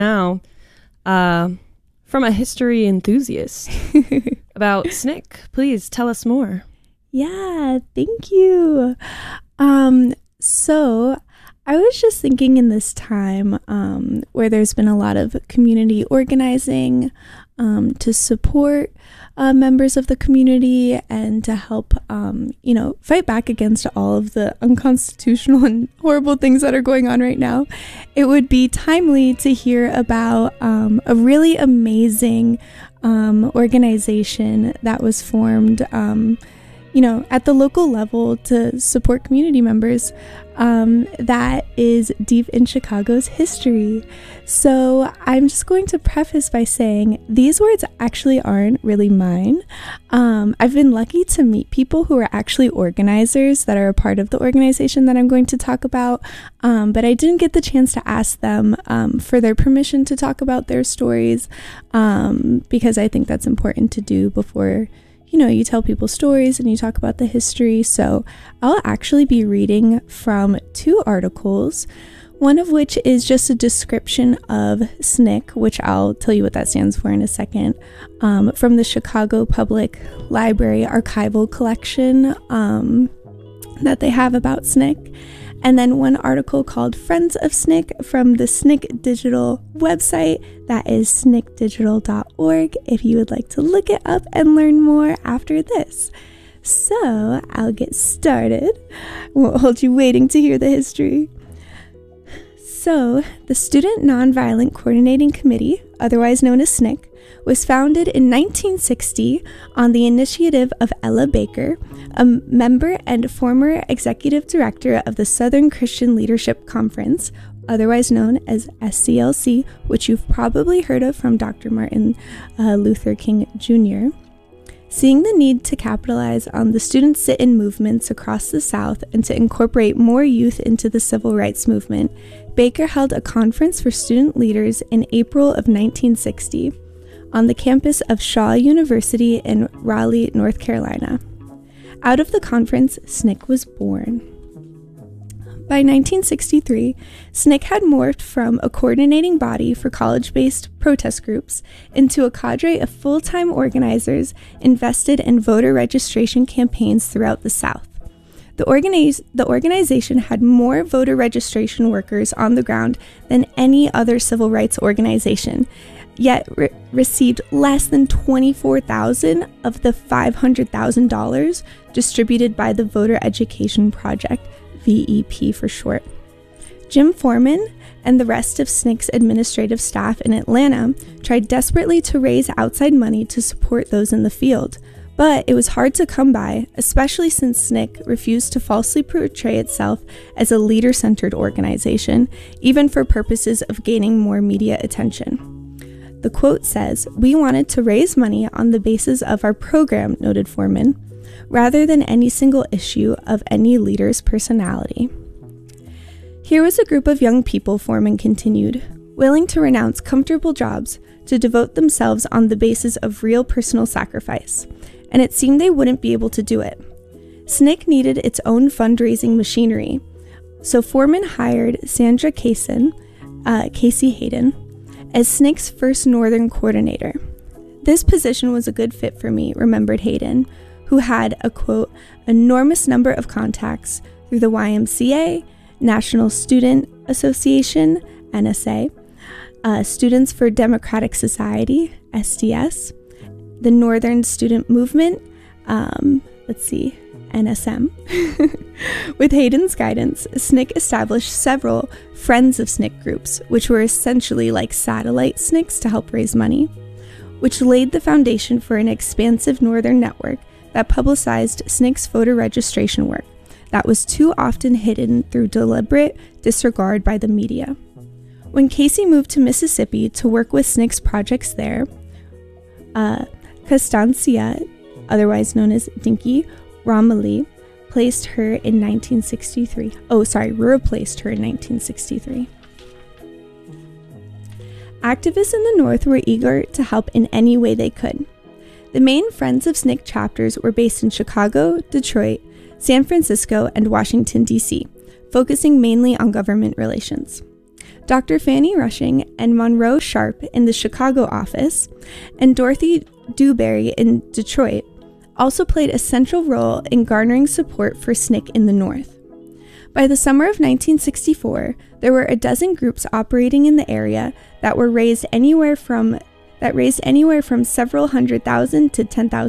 now from a history enthusiast about SNCC. Please tell us more. Yeah, thank you. So I was just thinking in this time where there's been a lot of community organizing to support members of the community and to help, fight back against all of the unconstitutional and horrible things that are going on right now. It would be timely to hear about a really amazing organization that was formed at the local level to support community members that is deep in Chicago's history. So I'm just going to preface by saying these words actually aren't really mine. I've been lucky to meet people who are actually organizers that are a part of the organization that I'm going to talk about, but I didn't get the chance to ask them for their permission to talk about their stories because I think that's important to do before you tell people stories and you talk about the history. So I'll actually be reading from 2 articles, one of which is just a description of SNCC, which I'll tell you what that stands for in a second, from the Chicago Public Library archival collection that they have about SNCC. And then one article called Friends of SNCC from the SNCC Digital website. That is sncdigital.org if you would like to look it up and learn more after this. So I'll get started. Won't hold you waiting to hear the history. So the Student Nonviolent Coordinating Committee, otherwise known as SNCC, was founded in 1960 on the initiative of Ella Baker, a member and former executive director of the Southern Christian Leadership Conference, otherwise known as SCLC, which you've probably heard of from Dr. Martin Luther King Jr. Seeing the need to capitalize on the student sit-in movements across the South and to incorporate more youth into the civil rights movement, Baker held a conference for student leaders in April of 1960 on the campus of Shaw University in Raleigh, North Carolina. Out of the conference, SNCC was born. By 1963, SNCC had morphed from a coordinating body for college-based protest groups into a cadre of full-time organizers invested in voter registration campaigns throughout the South. The organization had more voter registration workers on the ground than any other civil rights organization, yet received less than $24,000 of the $500,000 distributed by the Voter Education Project, VEP for short. Jim Foreman and the rest of SNCC's administrative staff in Atlanta tried desperately to raise outside money to support those in the field, but it was hard to come by, especially since SNCC refused to falsely portray itself as a leader-centered organization, even for purposes of gaining more media attention. The quote says, "We wanted to raise money on the basis of our program," noted Foreman, rather than any single issue of any leader's personality. Here was a group of young people, Foreman continued, willing to renounce comfortable jobs to devote themselves on the basis of real personal sacrifice, and it seemed they wouldn't be able to do it. SNCC needed its own fundraising machinery, so Foreman hired Sandra Casey Hayden, as SNCC's first Northern coordinator. This position was a good fit for me, remembered Hayden, who had a, quote, enormous number of contacts through the YMCA, National Student Association, NSA, Students for Democratic Society, SDS, the Northern Student Movement, NSM. With Hayden's guidance, SNCC established several Friends of SNCC groups, which were essentially like satellite SNCCs to help raise money, which laid the foundation for an expansive northern network that publicized SNCC's voter registration work that was too often hidden through deliberate disregard by the media. When Casey moved to Mississippi to work with SNCC's projects there, Constancia, otherwise known as Dinky Romilly, replaced her in 1963. Activists in the North were eager to help in any way they could. The main Friends of SNCC chapters were based in Chicago, Detroit, San Francisco, and Washington, D.C., focusing mainly on government relations. Dr. Fanny Rushing and Monroe Sharp in the Chicago office, and Dorothy Dewberry in Detroit also played a central role in garnering support for SNCC in the North. By the summer of 1964, there were a dozen groups operating in the area that raised anywhere from several hundred to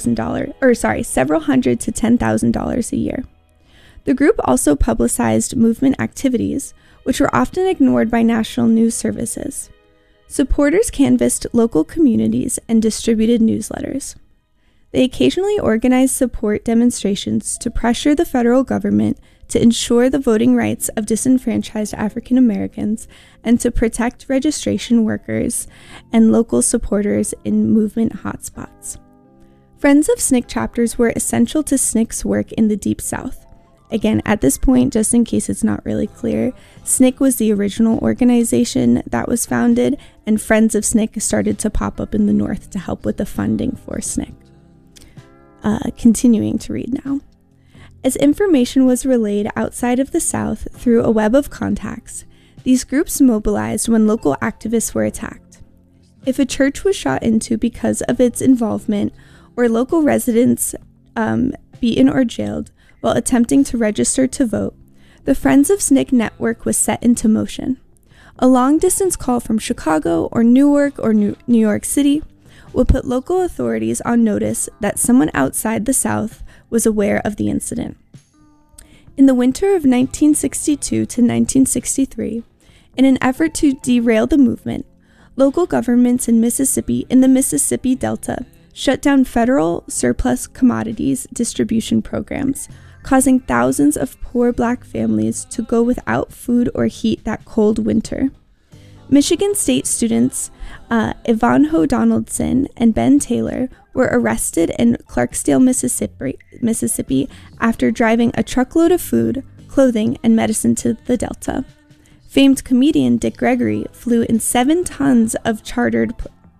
$10,000 a year. The group also publicized movement activities, which were often ignored by national news services. Supporters canvassed local communities and distributed newsletters. They occasionally organized support demonstrations to pressure the federal government to ensure the voting rights of disenfranchised African Americans and to protect registration workers and local supporters in movement hotspots. Friends of SNCC chapters were essential to SNCC's work in the Deep South. Again, at this point, just in case it's not really clear, SNCC was the original organization that was founded, and Friends of SNCC started to pop up in the North to help with the funding for SNCC. Continuing to read now. As information was relayed outside of the South through a web of contacts, these groups mobilized when local activists were attacked. If a church was shot into because of its involvement, or local residents beaten or jailed while attempting to register to vote, the Friends of SNCC network was set into motion. A long-distance call from Chicago or Newark or New York City would put local authorities on notice that someone outside the South was aware of the incident. In the winter of 1962 to 1963, in an effort to derail the movement, local governments in the Mississippi Delta shut down federal surplus commodities distribution programs, causing thousands of poor Black families to go without food or heat that cold winter. Michigan State students Ivanhoe Donaldson and Ben Taylor were arrested in Clarksdale, Mississippi after driving a truckload of food, clothing, and medicine to the Delta. Famed comedian Dick Gregory flew in 7 tons of food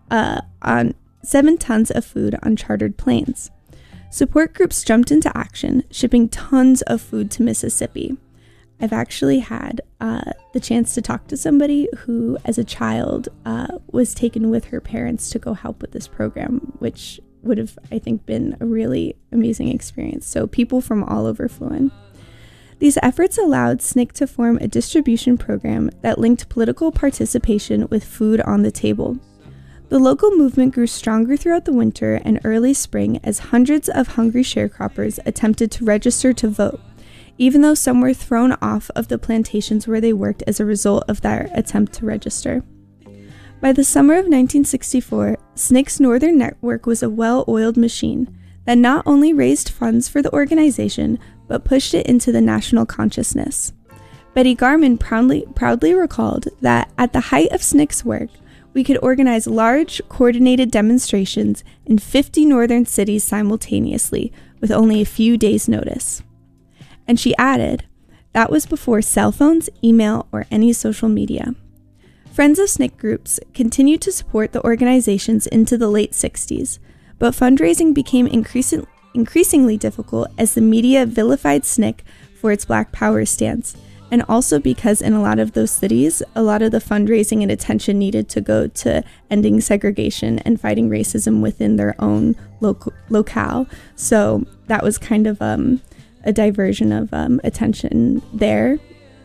on chartered planes. Support groups jumped into action, shipping tons of food to Mississippi. I've actually had the chance to talk to somebody who, as a child, was taken with her parents to go help with this program, which would have, I think, been a really amazing experience. So people from all over flew in. These efforts allowed SNCC to form a distribution program that linked political participation with food on the table. The local movement grew stronger throughout the winter and early spring as hundreds of hungry sharecroppers attempted to register to vote, even though some were thrown off of the plantations where they worked as a result of their attempt to register. By the summer of 1964, SNCC's northern network was a well-oiled machine that not only raised funds for the organization, but pushed it into the national consciousness. Betty Garman proudly recalled that at the height of SNCC's work, we could organize large, coordinated demonstrations in 50 northern cities simultaneously with only a few days' notice. And she added, that was before cell phones, email, or any social media. Friends of SNCC groups continued to support the organizations into the late 60s, but fundraising became increasingly difficult as the media vilified SNCC for its Black Power stance, and also because in a lot of those cities, a lot of the fundraising and attention needed to go to ending segregation and fighting racism within their own locale. So that was kind of a diversion of attention there.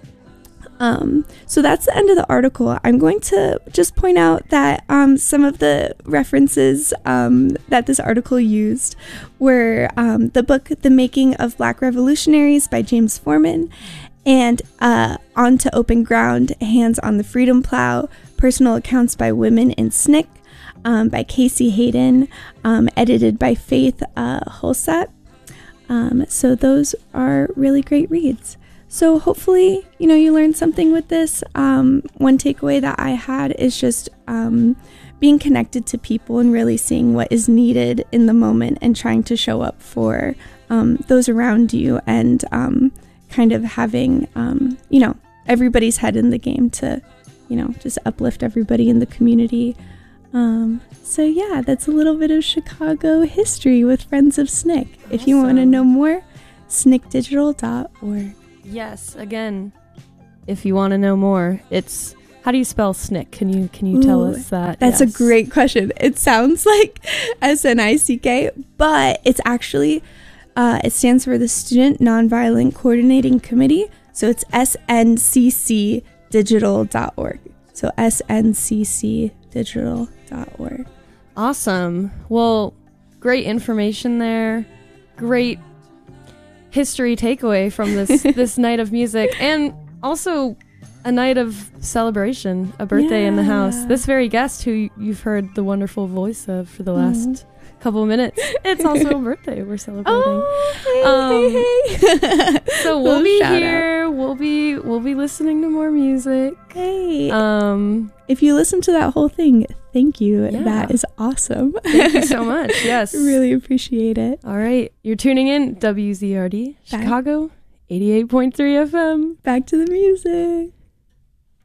So that's the end of the article. I'm going to just point out that some of the references that this article used were the book The Making of Black Revolutionaries by James Forman, and On to Open Ground, Hands on the Freedom Plow, Personal Accounts by Women in SNCC by Casey Hayden, edited by Faith Holsat. So those are really great reads. So hopefully, you learned something with this. One takeaway that I had is just being connected to people and really seeing what is needed in the moment and trying to show up for those around you, and kind of having, everybody's head in the game to, just uplift everybody in the community. So yeah, that's a little bit of Chicago history with Friends of SNCC. Awesome. If you want to know more, sncdigital.org. Yes, again, if you want to know more, it's How do you spell SNCC? Can you tell us that? That's Yes. a great question. It sounds That's a great question. That's Yes. a great question. It sounds like SNICK, but it's actually it stands for the Student Nonviolent Coordinating Committee. So it's sncc.digital.org. So sncc.digital.org. Awesome. Well, great information there. Great history takeaway from this night of music, and also a night of celebration, a birthday in the house. This very guest who you've heard the wonderful voice of for the last couple of minutes, it's also a birthday we're celebrating. Hey. So we'll be shout here. We'll be listening to more music. Hey. If you listen to that whole thing, thank you. Yeah. That is awesome. Thank you so much. Yes. Really appreciate it. All right. You're tuning in WZRD Bye. Chicago 88.3 FM. Back to the music.